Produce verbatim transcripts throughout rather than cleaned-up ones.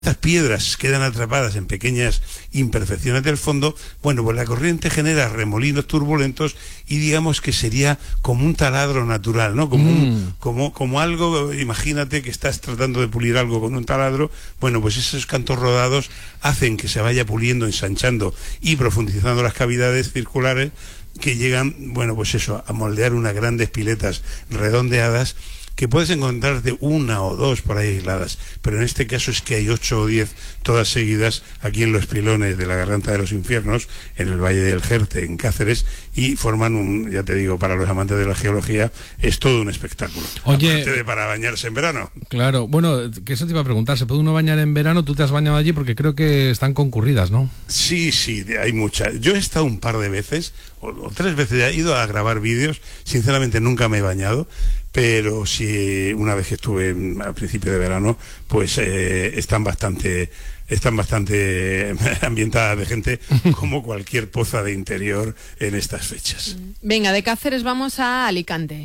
estas piedras quedan atrapadas en pequeñas imperfecciones del fondo, bueno, pues la corriente genera remolinos turbulentos y digamos que sería como un taladro natural, ¿no? Como, mm. un, como, como algo, imagínate que estás tratando de pulir algo con un taladro, bueno, pues esos cantos rodados hacen que se vaya puliendo, ensanchando y profundizando las cavidades circulares que llegan, bueno, pues eso, a moldear unas grandes piletas redondeadas que puedes encontrarte una o dos por ahí aisladas, pero en este caso es que hay ocho o diez todas seguidas aquí en los pilones de la Garganta de los Infiernos, en el Valle del Jerte, en Cáceres, y forman un, ya te digo, para los amantes de la geología, es todo un espectáculo. Oye, aparte de para bañarse en verano. Claro, bueno, que eso te iba a preguntar, ¿se puede uno bañar en verano? Tú te has bañado allí porque creo que están concurridas, ¿no? Sí, sí, hay muchas. Yo he estado un par de veces, o, o tres veces, he ido a grabar vídeos, sinceramente nunca me he bañado, pero sí, una vez que estuve a principio de verano, pues eh, están bastante están bastante ambientadas de gente, como cualquier poza de interior en estas fechas. Venga, de Cáceres vamos a Alicante.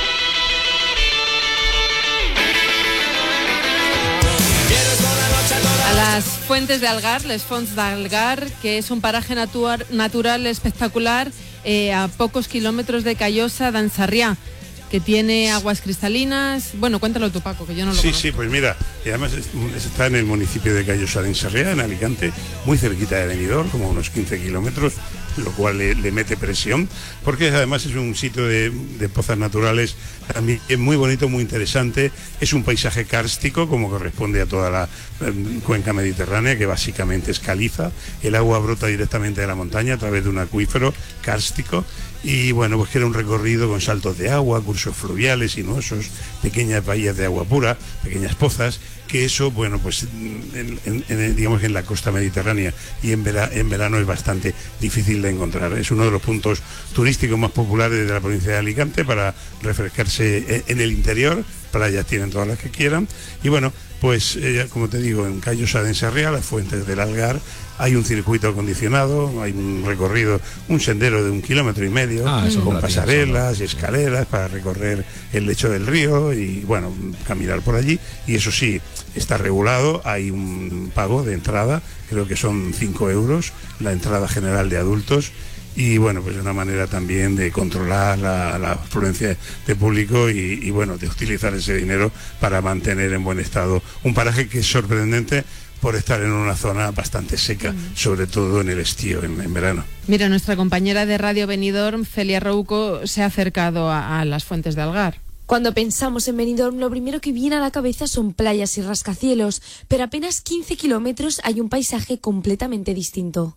A las Fuentes de Algar, les Fonts d'Algar, que es un paraje natural, natural espectacular eh, a pocos kilómetros de Callosa d'en Sarrià, que tiene aguas cristalinas. Bueno, cuéntalo tú, Paco, que yo no lo Sí, conozco. sí, pues mira, y además está en el municipio de Callosa d'en Sarrià, en Alicante, muy cerquita de Benidorm, como unos quince kilómetros, lo cual le, le mete presión, porque además es un sitio de, de pozas naturales también muy bonito, muy interesante. Es un paisaje kárstico, como corresponde a toda la eh, cuenca mediterránea, que básicamente es caliza. El agua brota directamente de la montaña a través de un acuífero kárstico. Y bueno, pues que era un recorrido con saltos de agua, cursos fluviales, sinuosos, pequeñas bahías de agua pura, pequeñas pozas, que eso, bueno, pues en, en, en, digamos que en la costa mediterránea y en, vera, en verano es bastante difícil de encontrar. Es uno de los puntos turísticos más populares de la provincia de Alicante para refrescarse en, en el interior. Playas tienen todas las que quieran. Y bueno, pues eh, como te digo, en Callosa d'en Sarrià, las Fuentes del Algar, hay un circuito acondicionado, hay un recorrido, un sendero de un kilómetro y medio, ah, con pasarelas y escaleras para recorrer el lecho del río y, bueno, caminar por allí. Y eso sí, está regulado, hay un pago de entrada, creo que son cinco euros, la entrada general de adultos. Y bueno, pues una manera también de controlar la, la afluencia de público y, y bueno, de utilizar ese dinero para mantener en buen estado un paraje que es sorprendente por estar en una zona bastante seca, mm. sobre todo en el estío, en, en verano. Mira, nuestra compañera de Radio Benidorm, Celia Rouco, se ha acercado a, a las Fuentes de Algar. Cuando pensamos en Benidorm, lo primero que viene a la cabeza son playas y rascacielos, pero a apenas quince kilómetros hay un paisaje completamente distinto.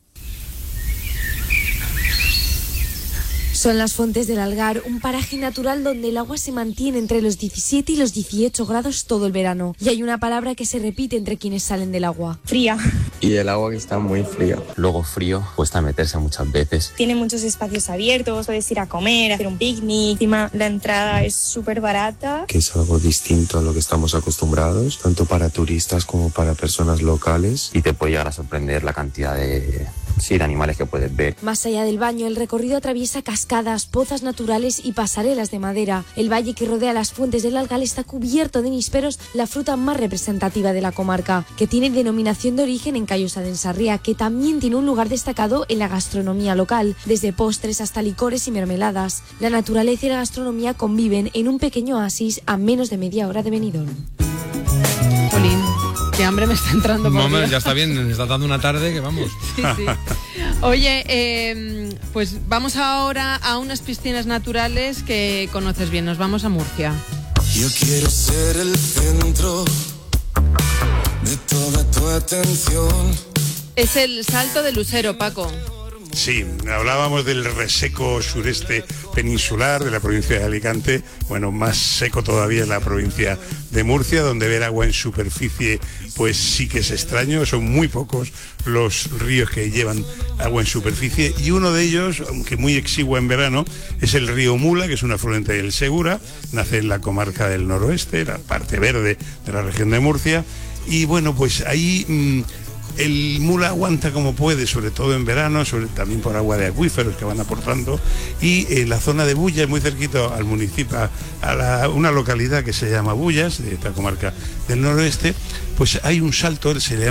Son las Fuentes del Algar, un paraje natural donde el agua se mantiene entre los diecisiete y los dieciocho grados todo el verano. Y hay una palabra que se repite entre quienes salen del agua: fría. Y el agua que está muy fría. Luego frío, cuesta meterse muchas veces. Tiene muchos espacios abiertos, puedes ir a comer, hacer un picnic. Encima la entrada es súper barata. Que es algo distinto a lo que estamos acostumbrados, tanto para turistas como para personas locales. Y te puede llegar a sorprender la cantidad de... sí, de animales que puedes ver. Más allá del baño, el recorrido atraviesa cascadas, pozas naturales y pasarelas de madera. El valle que rodea las Fuentes del Algar está cubierto de nísperos, la fruta más representativa de la comarca, que tiene denominación de origen en Callosa d'en Sarrià, que también tiene un lugar destacado en la gastronomía local, desde postres hasta licores y mermeladas. La naturaleza y la gastronomía conviven en un pequeño oasis a menos de media hora de Benidorm. Jolín, qué hambre me está entrando. Por Mamá, Dios. ya está bien, está dando una tarde que vamos. Sí, sí. Oye, eh, pues vamos ahora a unas piscinas naturales que conoces bien. Nos vamos a Murcia. Yo quiero ser el centro de toda tu atención. Es el Salto de Lucero, Paco. Sí, hablábamos del reseco sureste peninsular de la provincia de Alicante. Bueno, más seco todavía en la provincia de Murcia, donde ver agua en superficie pues sí que es extraño. Son muy pocos los ríos que llevan agua en superficie y uno de ellos, aunque muy exigua en verano, es el río Mula, que es un afluente del Segura, nace en la comarca del noroeste, la parte verde de la región de Murcia. Y bueno, pues ahí... Mmm, el Mula aguanta como puede, sobre todo en verano, sobre, también por agua de acuíferos que van aportando, y en la zona de Bullas, muy cerquito al municipio, a la, una localidad que se llama Bullas, de esta comarca del noroeste, pues hay un salto, se le